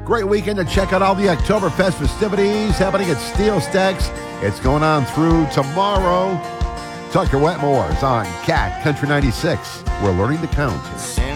Great weekend to check out all the Oktoberfest festivities happening at Steel Stacks. It's going on through tomorrow. Tucker Wetmore is on Cat Country 96. We're learning to count.